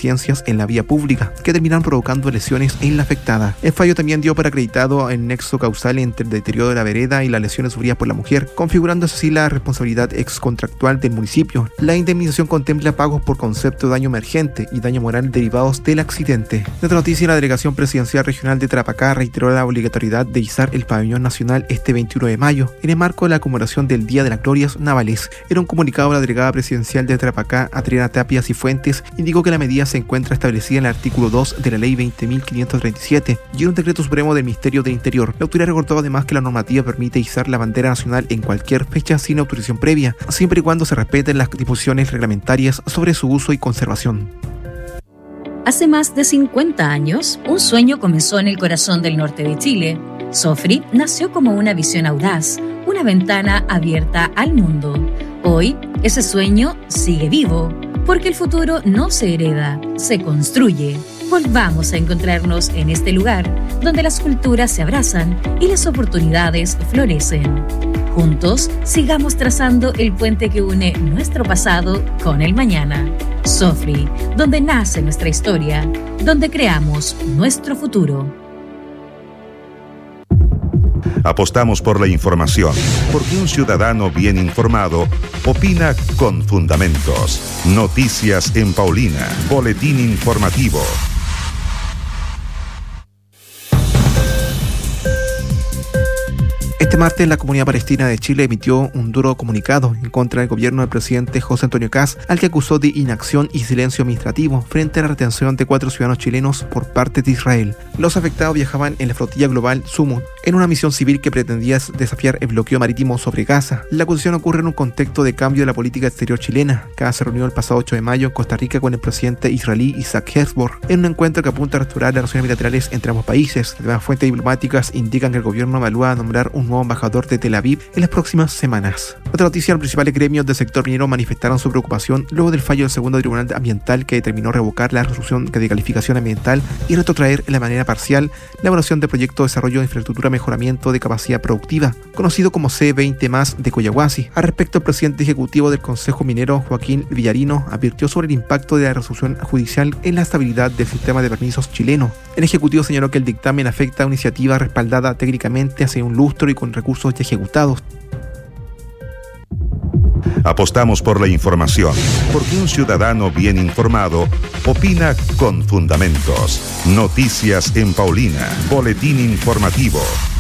deficiencias en la vía pública, que terminaron provocando lesiones en la afectada. El fallo también dio por acreditado el nexo causal entre el deterioro de la vereda y las lesiones sufridas por la mujer, configurándose así la responsabilidad excontractual del municipio. La indemnización contempla pagos por concepto de daño emergente y daño moral derivados del accidente. En otra noticia, la Delegación Presidencial Regional de Tarapacá reiteró la obligatoriedad de izar el pabellón nacional este 21 de mayo, en el marco de la conmemoración del Día de las Glorias Navales. En un comunicado, la delegada presidencial de Tarapacá, Adriana Tapia Cifuentes, indicó que la medida se encuentra establecida en el artículo 2 de la Ley 20.537 y en un decreto supremo del Ministerio del Interior. La autoridad recordó además que la normativa permite izar la bandera nacional en cualquier fecha sin autorización previa, siempre y cuando se respeten las disposiciones reglamentarias sobre su uso y conservación. Hace más de 50 años, un sueño comenzó en el corazón del norte de Chile. Sofri nació como una visión audaz, una ventana abierta al mundo. Hoy, ese sueño sigue vivo, porque el futuro no se hereda, se construye. Volvamos a encontrarnos en este lugar, donde las culturas se abrazan y las oportunidades florecen. Juntos, sigamos trazando el puente que une nuestro pasado con el mañana. Sofri, donde nace nuestra historia, donde creamos nuestro futuro. Apostamos por la información, porque un ciudadano bien informado opina con fundamentos. Noticias en Paulina, boletín informativo. Este martes, la Comunidad Palestina de Chile emitió un duro comunicado en contra del gobierno del presidente José Antonio Kast, al que acusó de inacción y silencio administrativo frente a la retención de 4 ciudadanos chilenos por parte de Israel. Los afectados viajaban en la flotilla global Sumut, en una misión civil que pretendía desafiar el bloqueo marítimo sobre Gaza. La acusación ocurre en un contexto de cambio de la política exterior chilena. Kast se reunió el pasado 8 de mayo en Costa Rica con el presidente israelí Isaac Herzog, en un encuentro que apunta a restaurar las relaciones bilaterales entre ambos países. Además, fuentes diplomáticas indican que el gobierno evalúa nombrar un nuevo embajador de Tel Aviv en las próximas semanas. Otra noticia: los principales gremios del sector minero manifestaron su preocupación luego del fallo del segundo tribunal ambiental, que determinó revocar la resolución de calificación ambiental y retrotraer de manera parcial la evaluación del proyecto de desarrollo de infraestructura mejoramiento de capacidad productiva, conocido como C20+ de Collahuasi. Al respecto, el presidente ejecutivo del Consejo Minero, Joaquín Villarino, advirtió sobre el impacto de la resolución judicial en la estabilidad del sistema de permisos chileno. El ejecutivo señaló que el dictamen afecta a una iniciativa respaldada técnicamente hace un lustro y con recursos ya ejecutados. Apostamos por la información, porque un ciudadano bien informado opina con fundamentos. Noticias en Paulina, boletín informativo.